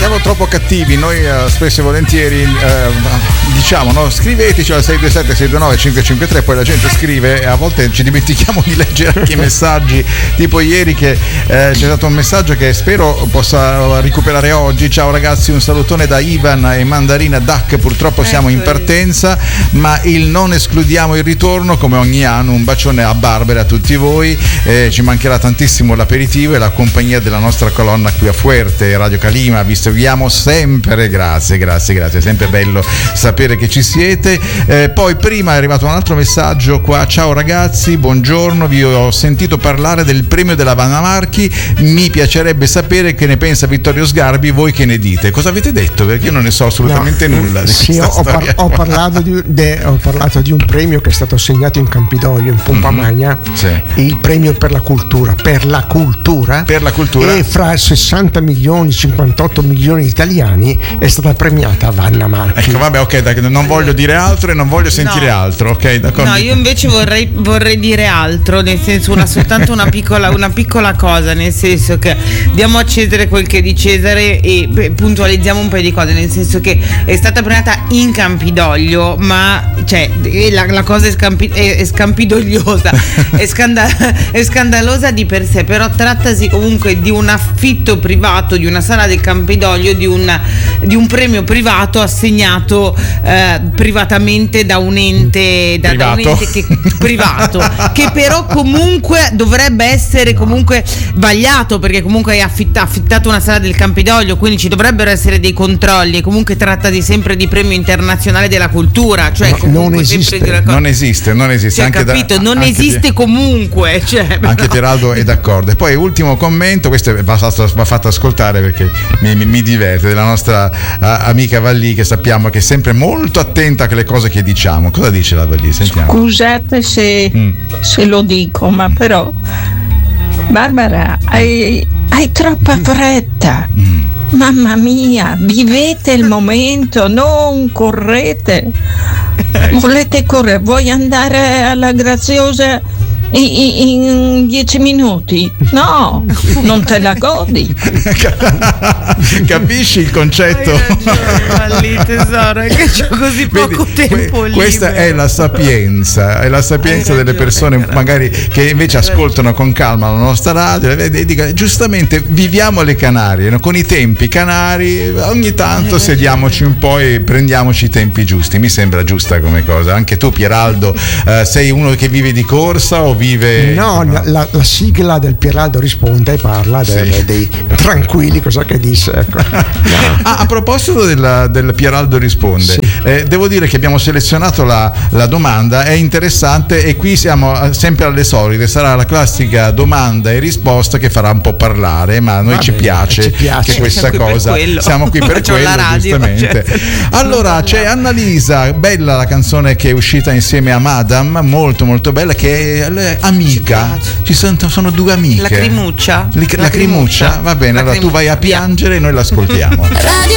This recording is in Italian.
siamo troppo cattivi, noi spesso e volentieri diciamo, no? Scriveteci al 627 629 553, poi la gente scrive e a volte ci dimentichiamo di leggere anche i messaggi, tipo ieri che c'è stato un messaggio che spero possa recuperare oggi. Ciao ragazzi, un salutone da Ivan e Mandarina Duck, purtroppo siamo in partenza, ma non escludiamo il ritorno come ogni anno. Un bacione a Barbara e a tutti voi, ci mancherà tantissimo l'aperitivo e la compagnia della nostra colonna qui a Fuerte, Radio Calima, vi seguiamo sempre, grazie, è sempre bello sapere che ci siete. Poi prima è arrivato un altro messaggio qua: ciao ragazzi, buongiorno, vi ho sentito parlare del premio della Vanna Marchi, mi piacerebbe sapere che ne pensa Vittorio Sgarbi, voi che ne dite? Cosa avete detto? Perché io non ne so assolutamente nulla di questa storia. Ho parlato di un premio che è stato assegnato in Campidoglio, in Pompa Magna, il premio per la cultura, e fra 60 milioni 58 milioni di italiani è stata premiata Vanna Marchi. Ecco, vabbè, ok, dai, non voglio dire altro e non voglio sentire altro, ok? D'accordo? No, io invece vorrei dire altro, nel senso soltanto una piccola cosa, nel senso che diamo a Cesare quel che è di Cesare e puntualizziamo un paio di cose, nel senso che è stata premiata in Campidoglio, ma cioè la cosa è scampidogliosa, è scandalosa di per sé, però trattasi comunque di un affitto privato di una sala del Campidoglio, di un premio privato assegnato privatamente da un ente privato che però comunque dovrebbe essere comunque vagliato, perché comunque hai affittato una sala del Campidoglio, quindi ci dovrebbero essere dei controlli, e comunque trattasi sempre di premio internazionale della cultura, cioè non esiste, cioè, anche capito? Non esiste comunque, cioè, anche Pieraldo è d'accordo. E poi ultimo commento, questo va fatto ascoltare perché mi diverte, della nostra amica Vallì, che sappiamo che è sempre molto attenta alle cose che diciamo. Cosa dice la Vallì? Sentiamo. Scusate se lo dico, ma però Barbara, hai troppa fretta. Mamma mia, vivete il momento, non correte. Volete correre? Vuoi andare alla Graziosa in 10 minuti? No, non te la godi. Capisci il concetto? Hai ragione, tesoro, è che c'ho così poco tempo libero. Questa è la sapienza delle persone magari che invece ascoltano con calma la nostra radio e dicono giustamente viviamo le Canarie, no? Con i tempi canari, ogni tanto sediamoci un po' e prendiamoci i tempi giusti. Mi sembra giusta come cosa. Anche tu, Pieraldo, sei uno che vive di corsa o vive? No, la sigla del Pieraldo risponde e parla dei tranquilli, cosa che disse, ecco. No. A proposito del Pieraldo risponde, devo dire che abbiamo selezionato la domanda, è interessante, e qui siamo sempre alle solite, sarà la classica domanda e risposta che farà un po' parlare, ma a noi ci piace che questa cosa, siamo qui per quello, la radio, giustamente. Allora c'è Annalisa, bella la canzone che è uscita insieme a Madame, molto molto bella, che è amica, sono due amiche. Lacrimuccia. Lacrimuccia, va bene, allora tu vai a piangere e noi l'ascoltiamo.